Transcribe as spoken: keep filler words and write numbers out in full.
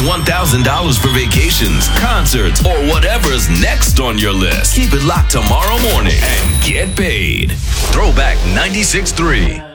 one thousand dollars for vacations, concerts, or whatever's next on your list. Keep it locked tomorrow morning and get paid. Throwback ninety-six point three.